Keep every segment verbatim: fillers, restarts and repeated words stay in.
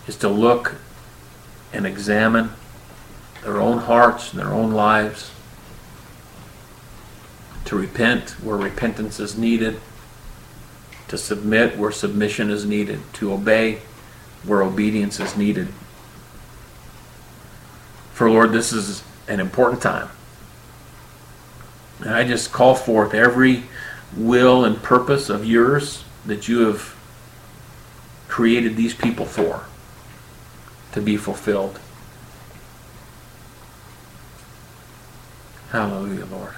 is to look and examine their own hearts and their own lives, to repent where repentance is needed, to submit where submission is needed, to obey where obedience is needed. For Lord, this is an important time. And I just call forth every will and purpose of yours that you have created these people for to be fulfilled. Hallelujah, Lord.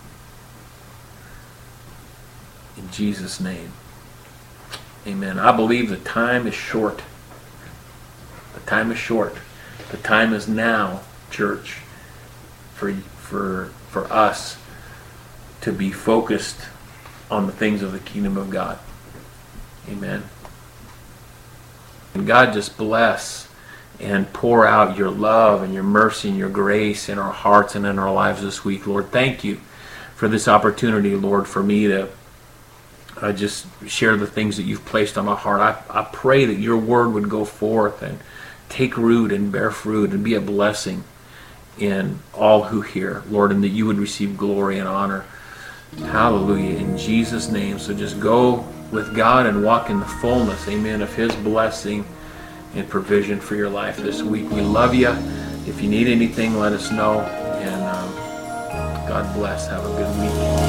In Jesus' name. Amen. I believe the time is short. The time is short. The time is now, church, for for for us to be focused on the things of the kingdom of God. Amen. And God, just bless and pour out your love and your mercy and your grace in our hearts and in our lives this week. Lord, thank you for this opportunity, Lord, for me to uh, just share the things that you've placed on my heart. I, I pray that your word would go forth and take root and bear fruit and be a blessing in all who hear, Lord, and that you would receive glory and honor. Hallelujah. In Jesus' name. So just go with God and walk in the fullness, amen, of his blessing and provision for your life this week. We love you. If you need anything, let us know. And um, God bless. Have a good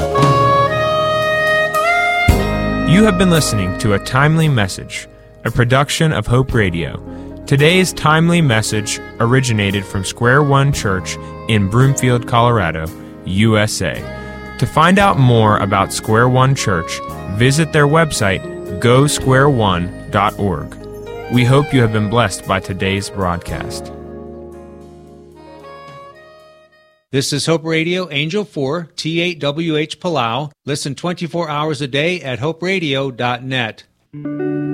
week. You have been listening to A Timely Message, a production of Hope Radio. Today's timely message originated from Square One Church in Broomfield, Colorado, U S A. To find out more about Square One Church, visit their website, go square one dot org. We hope you have been blessed by today's broadcast. This is Hope Radio, Angel four, T eight W H Palau. Listen twenty-four hours a day at hope radio dot net.